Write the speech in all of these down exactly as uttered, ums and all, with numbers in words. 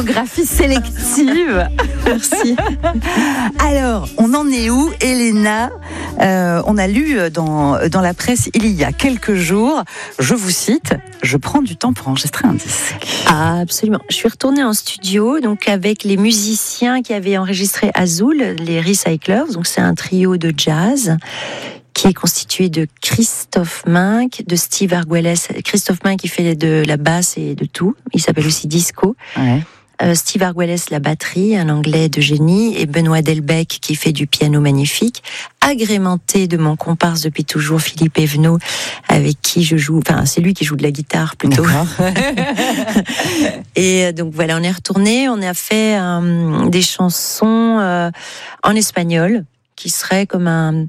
Graphie sélective. Merci. Alors, on en est où, Elena? euh, On a lu dans, dans la presse il y a quelques jours, je vous cite, je prends du temps pour enregistrer un disque. Ah, absolument. Je suis retournée en studio, donc avec les musiciens qui avaient enregistré Azul, les Recyclers. Donc c'est un trio de jazz qui est constitué de Christophe Minck, de Steve Arguelles. Christophe Minck qui fait de la basse et de tout. Il s'appelle aussi Disco. Ouais. Euh, Steve Arguelles, la batterie, un anglais de génie, et Benoît Delbecq qui fait du piano magnifique, agrémenté de mon comparse depuis toujours, Philippe Evenot, avec qui je joue, enfin c'est lui qui joue de la guitare plutôt. Et donc voilà, on est retourné, on a fait euh, des chansons euh, en espagnol, qui seraient comme un...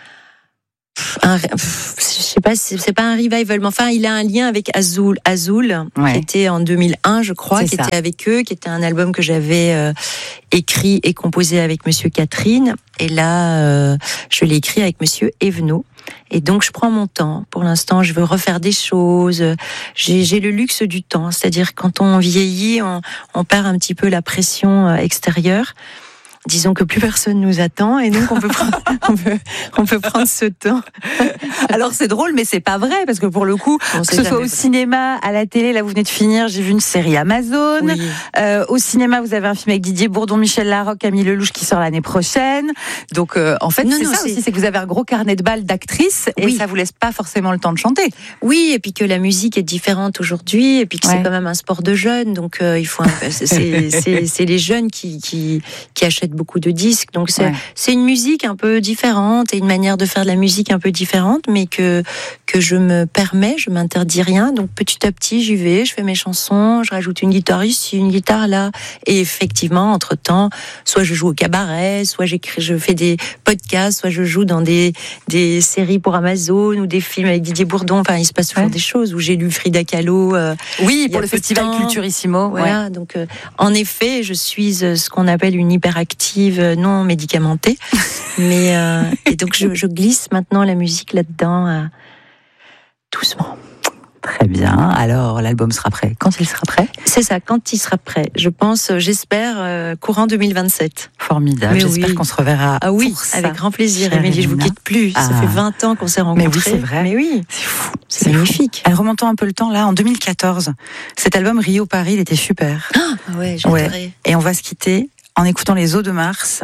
Un, je sais pas, c'est, c'est pas un revival, mais enfin, il a un lien avec Azul, Azul, ouais. qui était en deux mille un, je crois, c'est qui ça. était avec eux, qui était un album que j'avais euh, écrit et composé avec Monsieur Catherine. Et là, euh, je l'ai écrit avec Monsieur Evenot. Et donc, je prends mon temps. Pour l'instant, je veux refaire des choses. J'ai, j'ai le luxe du temps, c'est-à-dire quand on vieillit, on, on perd un petit peu la pression extérieure. Disons que plus personne nous attend et donc on peut prendre, on peut, on peut prendre ce temps. Alors c'est drôle, mais c'est pas vrai parce que pour le coup, on que ce soit au cinéma, à la télé, là vous venez de finir, j'ai vu une série Amazon. Oui. Euh, au cinéma, vous avez un film avec Didier Bourdon, Michel Larocque, Camille Lelouch qui sort l'année prochaine. Donc euh, en fait, non, c'est non, ça c'est... aussi, c'est que vous avez un gros carnet de balles d'actrices et oui. ça vous laisse pas forcément le temps de chanter. Oui, et puis que la musique est différente aujourd'hui et puis que ouais. c'est quand même un sport de jeunes, donc euh, il faut. Un... c'est, c'est, c'est, c'est les jeunes qui qui qui achètent beaucoup de disques, donc c'est, ouais. c'est une musique un peu différente et une manière de faire de la musique un peu différente, mais que, que je me permets, je m'interdis rien, donc petit à petit j'y vais, je fais mes chansons, je rajoute une guitare ici, une guitare là, et effectivement, entre-temps, soit je joue au cabaret, soit j'écris, je fais des podcasts, soit je joue dans des, des séries pour Amazon ou des films avec Didier Bourdon, enfin il se passe toujours ouais. des choses, où j'ai lu Frida Kahlo. Euh, oui, pour le festival Culturissimo. Voilà, ouais. donc euh, en effet, je suis euh, ce qu'on appelle une hyperactive non médicamentée, mais euh, et donc je, je glisse maintenant la musique là-dedans euh, doucement. Très bien. Alors l'album sera prêt. Quand il sera prêt ? C'est ça, quand il sera prêt. Je pense, j'espère, euh, courant deux mille vingt-sept. Formidable. Mais j'espère oui. qu'on se reverra. Ah oui, pour ça. Avec grand plaisir. Émilie, je vous quitte plus. Ah. Ça fait vingt ans qu'on s'est rencontrés. Mais oui, c'est vrai. Mais oui, c'est fou. C'est, c'est magnifique. Alors remontons un peu le temps là, en deux mille quatorze. Cet album Rio Paris, il était super. Ah ouais, j'adorais. Ouais. Et on va se quitter en écoutant Les Eaux de Mars.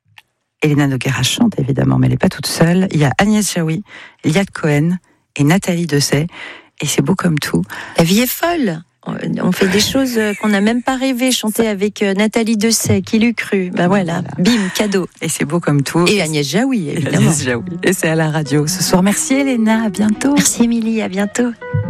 Elena Noguera chante évidemment, mais elle n'est pas toute seule. Il y a Agnès Jaoui, Liat Cohen et Nathalie Dessay. Et c'est beau comme tout. La vie est folle. On fait des choses qu'on n'a même pas rêvé. Chanter avec Nathalie Dessay, qui l'eût cru. Ben voilà, bim, cadeau. Et c'est beau comme tout. Et Agnès Jaoui, évidemment. Agnès Jaoui. Et c'est à la radio ce soir. Merci Elena, à bientôt. Merci Émilie, à bientôt.